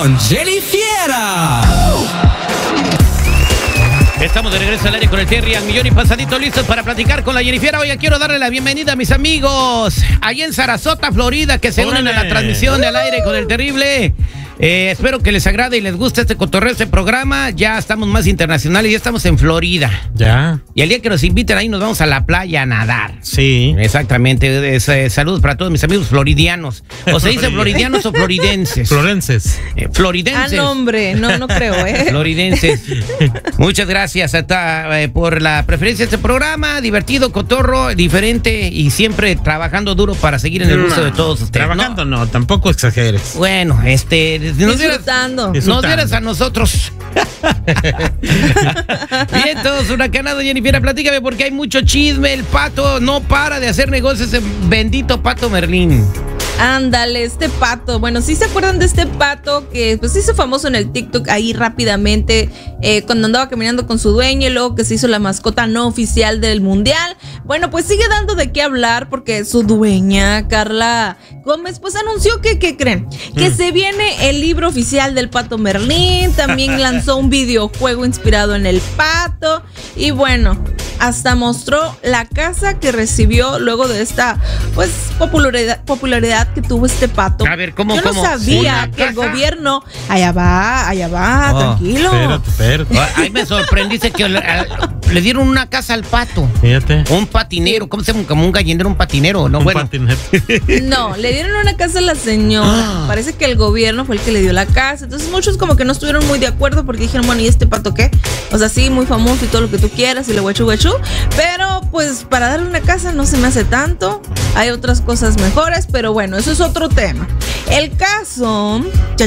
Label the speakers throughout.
Speaker 1: con Jenny Fiera.
Speaker 2: Estamos de regreso al aire con el Terry al millón y pasadito, listos para platicar con la Jenny Fiera. Hoy quiero darle la bienvenida a mis amigos allá en Sarasota, Florida, que se unen a la transmisión de Al Aire con el Terrible. Espero que les agrade y les guste este cotorreo, este programa. Ya estamos más internacionales, ya estamos en Florida.
Speaker 3: Ya.
Speaker 2: Y el día que nos inviten ahí nos vamos a la playa a nadar.
Speaker 3: Sí.
Speaker 2: Exactamente. Saludos para todos mis amigos floridianos. ¿O se dice floridianos o floridenses?
Speaker 3: Florenses.
Speaker 2: Floridenses.
Speaker 4: No, hombre, no creo,
Speaker 2: Floridenses. Muchas gracias por la preferencia de este programa. Divertido, cotorro, diferente y siempre trabajando duro para seguir en el gusto de todos ustedes.
Speaker 3: Trabajando no, tampoco exageres.
Speaker 2: Bueno,
Speaker 4: disfrutando.
Speaker 2: Nos vieras a nosotros. Bien, todos huracanados. Jenny Fiera, platícame porque hay mucho chisme. El Pato no para de hacer negocios, ese bendito Pato Merlín.
Speaker 4: Ándale, este pato. Bueno, ¿sí se acuerdan de este pato que pues se hizo famoso en el TikTok ahí rápidamente cuando andaba caminando con su dueño y luego que se hizo la mascota no oficial del mundial? Bueno, pues sigue dando de qué hablar porque su dueña, Carla Gómez, pues anunció que, ¿qué creen? Que se viene el libro oficial del Pato Merlín. También lanzó un videojuego inspirado en el pato. Y bueno, hasta mostró la casa que recibió luego de esta pues popularidad que tuvo este pato.
Speaker 2: A ver, ¿cómo?
Speaker 4: Yo no sabía que el gobierno... Allá va, tranquilo.
Speaker 3: Espérate.
Speaker 2: Ahí me sorprendiste que le dieron una casa al pato.
Speaker 3: Fíjate.
Speaker 2: Un patinero, ¿cómo se llama? Como un gallinero, un patinero, ¿no?
Speaker 3: Patinete.
Speaker 4: No, le dieron una casa a la señora. Parece que el gobierno fue el que le dio la casa. Entonces muchos como que no estuvieron muy de acuerdo porque dijeron, bueno, ¿y este pato qué? O sea, sí, muy famoso y todo lo que tú quieras y le guachu, pero pues para darle una casa no se me hace tanto. Hay otras cosas mejores, pero bueno, eso es otro tema. El caso,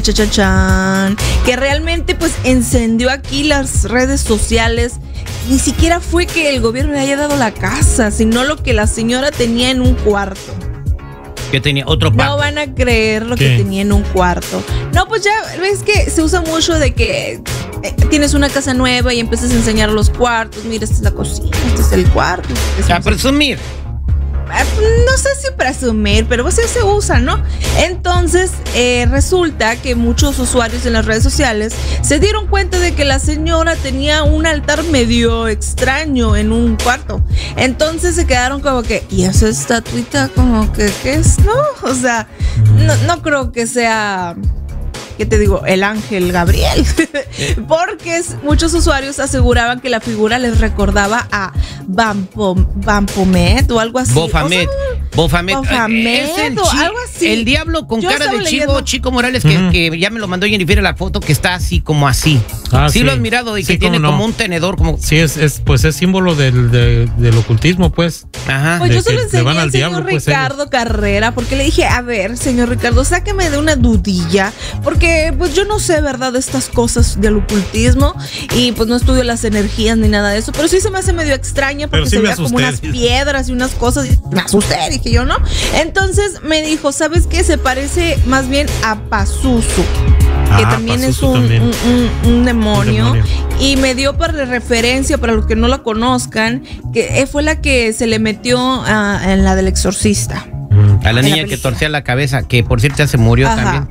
Speaker 4: que realmente pues encendió aquí las redes sociales. Ni siquiera fue que el gobierno le haya dado la casa, sino lo que la señora tenía en un cuarto.
Speaker 2: Que tenía otro pato.
Speaker 4: No van a creer lo que tenía en un cuarto. No, pues ya ves que se usa mucho de que tienes una casa nueva y empiezas a enseñar los cuartos. Mira, esta es la cocina, este es el cuarto.
Speaker 2: A presumir.
Speaker 4: No sé si presumir, pero pues se usa, ¿no? Entonces resulta que muchos usuarios en las redes sociales se dieron cuenta de que la señora tenía un altar medio extraño en un cuarto. Entonces se quedaron como que, ¿y esa estatuita como que qué es? No, o sea, no creo que sea... ¿Qué te digo? El ángel Gabriel. Porque muchos usuarios aseguraban que la figura les recordaba a Baphomet o algo así.
Speaker 2: Baphomet
Speaker 4: o algo así.
Speaker 2: El diablo con cara de Chico Morales, que ya me lo mandó Jenny Fiera la foto, que está así como así. Sí lo has mirado y que tiene como un tenedor.
Speaker 3: Sí, es símbolo del ocultismo, pues.
Speaker 4: Ajá. Pues yo se lo enseñé al señor Ricardo Carrera, porque le dije, a ver, señor Ricardo, sáqueme de una dudilla, porque pues yo no sé, ¿verdad?, de estas cosas del ocultismo y pues no estudio las energías ni nada de eso, pero sí se me hace medio extraña porque se veía como unas piedras y unas cosas y me asusté, dije yo, ¿no? Entonces me dijo, ¿sabes qué? Se parece más bien a Pazuzu, que también
Speaker 3: Pazuzu
Speaker 4: es un demonio, y me dio para referencia, para los que no la conozcan, que fue la que se le metió en la del exorcista.
Speaker 2: A la niña que torcía la cabeza, que por cierto ya se murió también.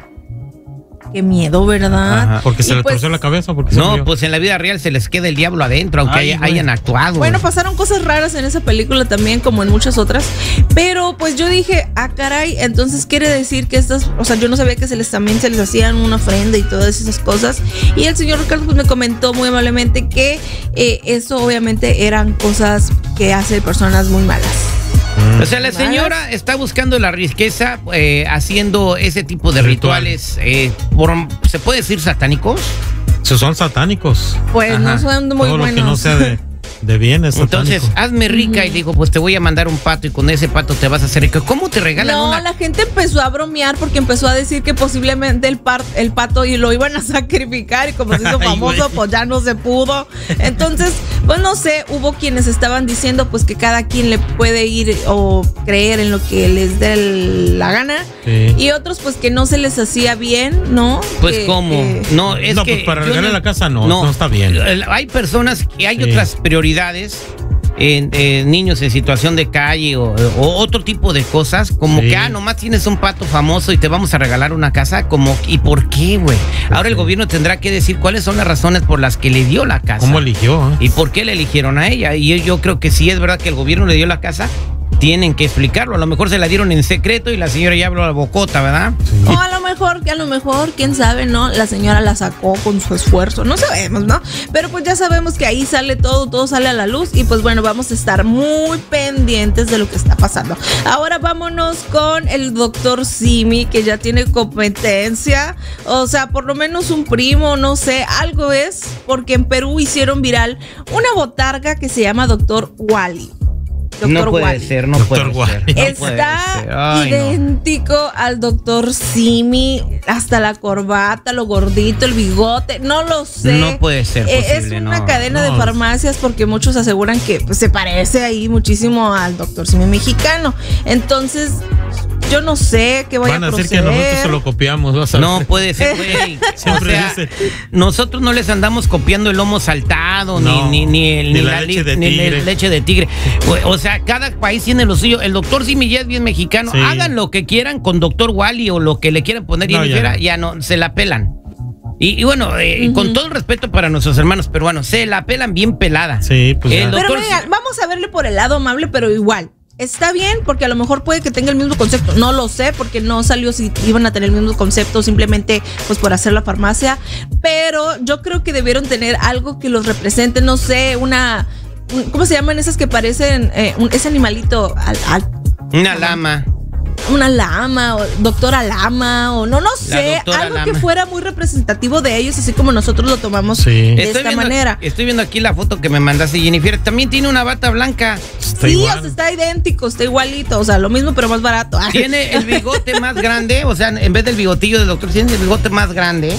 Speaker 4: Qué miedo, ¿verdad?
Speaker 3: Ajá. ¿Porque se le torció la cabeza?
Speaker 2: No, pues en la vida real se les queda el diablo adentro, aunque hayan actuado.
Speaker 4: Bueno, pasaron cosas raras en esa película también, como en muchas otras. Pero pues yo dije, caray, entonces quiere decir que estas, o sea, yo no sabía que también se les hacían una ofrenda y todas esas cosas. Y el señor Ricardo pues me comentó muy amablemente que eso obviamente eran cosas que hacen personas muy malas.
Speaker 2: O sea, la señora está buscando la riqueza haciendo ese tipo de rituales. ¿Se puede decir satánicos?
Speaker 3: Son satánicos.
Speaker 4: Pues no son muy
Speaker 3: todo
Speaker 4: buenos.
Speaker 3: Lo que no sea de bien es satánico.
Speaker 2: Entonces, hazme rica y digo, pues te voy a mandar un pato y con ese pato te vas a hacer rica. ¿Cómo te regalan una?
Speaker 4: La gente empezó a bromear porque empezó a decir que posiblemente el pato y lo iban a sacrificar y como se hizo famoso, pues ya no se pudo. Entonces, pues no sé, hubo quienes estaban diciendo pues que cada quien le puede ir o creer en lo que les dé la gana. Sí. Y otros pues que no se les hacía bien, ¿no?
Speaker 2: Pues ¿cómo? No, es que
Speaker 3: pues para regalar la casa no está bien.
Speaker 2: Hay personas que hay otras prioridades niños en situación de calle o otro tipo de cosas, como que, nomás tienes un pato famoso y te vamos a regalar una casa, como, ¿y por qué, güey? Ahora el gobierno tendrá que decir cuáles son las razones por las que le dio la casa.
Speaker 3: ¿Cómo eligió?
Speaker 2: ¿Y por qué le eligieron a ella? Y yo creo que si es verdad que el gobierno le dio la casa, tienen que explicarlo. A lo mejor se la dieron en secreto y la señora ya habló a la bocota, ¿verdad?
Speaker 4: Sí. O a lo mejor, quién sabe, ¿no? La señora la sacó con su esfuerzo, no sabemos, ¿no? Pero pues ya sabemos que ahí sale todo sale a la luz y pues bueno, vamos a estar muy pendientes de lo que está pasando. Ahora vámonos con el doctor Simi, que ya tiene competencia, o sea, por lo menos un primo, no sé, algo es, porque en Perú hicieron viral una botarga que se llama Doctor Wally.
Speaker 2: No puede ser.
Speaker 4: Está idéntico al doctor Simi, hasta la corbata, lo gordito, el bigote, no lo sé.
Speaker 2: No puede ser posible,
Speaker 4: es una cadena de farmacias porque muchos aseguran que pues, se parece ahí muchísimo al doctor Simi mexicano. Entonces, yo no sé qué vaya a proceder.
Speaker 3: Van a decir que nosotros se lo copiamos. ¿Vas a ver?
Speaker 2: No puede ser, güey.
Speaker 3: Siempre dice.
Speaker 2: Nosotros no les andamos copiando el lomo saltado, ni la leche de tigre. O sea, cada país tiene lo suyo. El doctor Simi ya es bien mexicano. Sí. Hagan lo que quieran con doctor Wally o lo que le quieran poner ya no, se la pelan. Y bueno, con todo el respeto para nuestros hermanos peruanos, se la pelan bien pelada.
Speaker 3: Sí, pues
Speaker 4: Pero mira, vamos a verle por el lado amable, pero igual. Está bien, porque a lo mejor puede que tenga el mismo concepto. No lo sé, porque no salió si iban a tener el mismo concepto, simplemente pues por hacer la farmacia. Pero yo creo que debieron tener algo que los represente, no sé, ¿cómo se llaman esas que parecen ese animalito?
Speaker 2: Una lama.
Speaker 4: Una lama, o doctora lama, o no sé, algo lama. Que fuera muy representativo de ellos, así como nosotros lo tomamos de esta manera.
Speaker 2: Estoy viendo aquí la foto que me mandaste, Jennifer. También tiene una bata blanca.
Speaker 4: O sea, está idéntico, está igualito, o sea, lo mismo pero más barato.
Speaker 2: Tiene el bigote más grande, o sea, en vez del bigotillo del doctor, tiene el bigote más grande.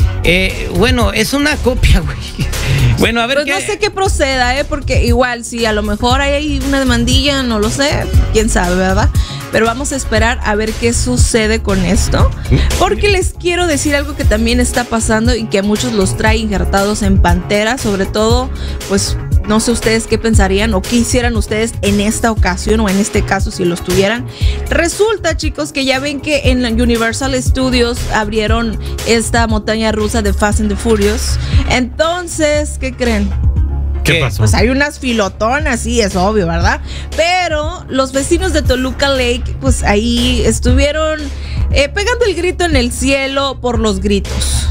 Speaker 2: Bueno, es una copia, güey. Bueno, a ver
Speaker 4: pues no sé qué proceda, porque igual, si a lo mejor hay una demandilla, no lo sé, quién sabe, ¿verdad? Pero vamos a esperar a ver qué sucede con esto, porque les quiero decir algo que también está pasando y que a muchos los trae injertados en Pantera, sobre todo, pues no sé ustedes qué pensarían o qué hicieran ustedes en esta ocasión o en este caso si los tuvieran. Resulta, chicos, que ya ven que en Universal Studios abrieron esta montaña rusa de Fast and the Furious. Entonces, ¿qué creen?
Speaker 3: ¿Qué pasó?
Speaker 4: Pues hay unas filotonas, sí, es obvio, ¿verdad? Pero los vecinos de Toluca Lake, pues ahí estuvieron pegando el grito en el cielo por los gritos.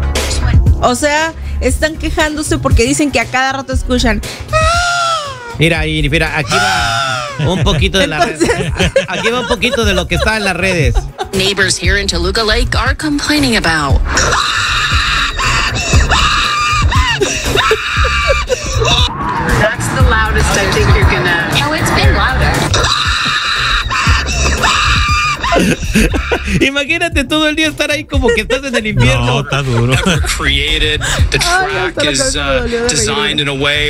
Speaker 4: O sea, están quejándose porque dicen que a cada rato escuchan.
Speaker 2: Mira, aquí va un poquito de aquí va un poquito de lo que está en las redes.
Speaker 5: Neighbors here in Toluca Lake are complaining about.
Speaker 6: That's the loudest I think you're gonna.
Speaker 5: Oh, it's been louder.
Speaker 2: Imagínate todo el día estar ahí como que estás en el infierno.
Speaker 3: No, está duro.
Speaker 7: Never created. The track is designed in a way.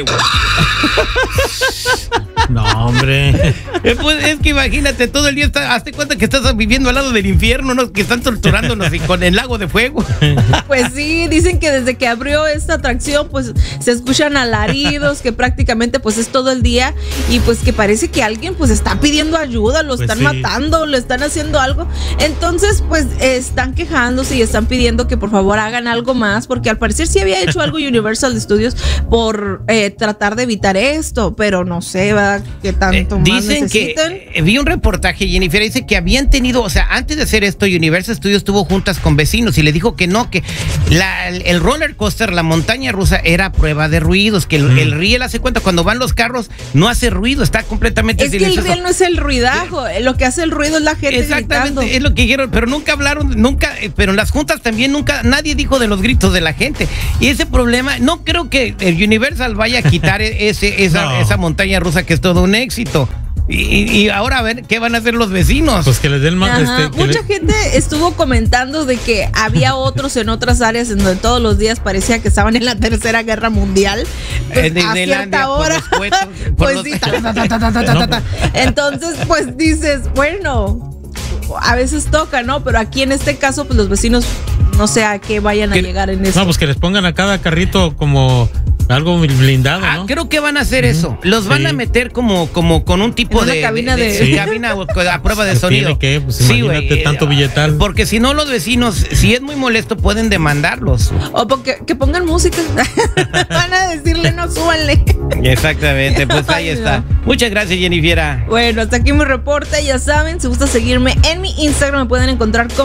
Speaker 3: No, hombre.
Speaker 2: Pues es que imagínate todo el día, hazte cuenta que estás viviendo al lado del infierno, ¿no? Que están torturándonos y con el lago de fuego.
Speaker 4: Pues sí, dicen que desde que abrió esta atracción, pues se escuchan alaridos, que prácticamente pues es todo el día y pues que parece que alguien pues está pidiendo ayuda, lo están matando, le están haciendo algo. Entonces pues están quejándose y están pidiendo que por favor hagan algo más, porque al parecer sí había hecho algo Universal Studios por tratar de evitar esto, pero no sé, ¿verdad? ¿Qué tanto más
Speaker 2: dicen
Speaker 4: necesitan?
Speaker 2: Que vi un reportaje, Jennifer, dice que habían tenido, o sea, antes de hacer esto, Universal Studios tuvo juntas con vecinos y le dijo que no, que el roller coaster, la montaña rusa, era prueba de ruidos, que el riel hace cuenta cuando van los carros, no hace ruido, está completamente silencioso.
Speaker 4: Es que el riel no es el ruidajo, lo que hace el ruido es la gente
Speaker 2: exactamente,
Speaker 4: gritando.
Speaker 2: Es lo que dijeron, pero nunca hablaron, pero en las juntas también nadie dijo de los gritos de la gente. Y ese problema, no creo que el Universal vaya a quitar esa montaña rusa que es todo un éxito. Y ahora a ver qué van a hacer los vecinos.
Speaker 3: Pues que les den más.
Speaker 4: Mucha gente estuvo comentando de que había otros en otras áreas en donde todos los días parecía que estaban en la Tercera Guerra Mundial. Pues a cierta hora. Pues sí. Entonces, pues dices, bueno, a veces toca, ¿no? Pero aquí en este caso, pues los vecinos no sé a qué vayan a llegar en eso.
Speaker 3: No, pues que les pongan a cada carrito como Algo blindado, ¿no?
Speaker 2: Creo que van a hacer eso. Los van a meter como con un tipo
Speaker 4: en una
Speaker 2: de
Speaker 4: cabina
Speaker 2: cabina a prueba de sonido.
Speaker 3: ¿Qué? Pues
Speaker 2: sí,
Speaker 3: imagínate
Speaker 2: güey.
Speaker 3: tanto billetal.
Speaker 2: Porque si no, los vecinos, si es muy molesto, pueden demandarlos.
Speaker 4: O porque que pongan música. Van a decirle, no, súbanle.
Speaker 2: Exactamente, pues ahí
Speaker 4: Ay,
Speaker 2: está.
Speaker 4: no.
Speaker 2: Muchas gracias, Jennifiera.
Speaker 4: Bueno, hasta aquí mi reporte. Ya saben, si gusta seguirme en mi Instagram, me pueden encontrar como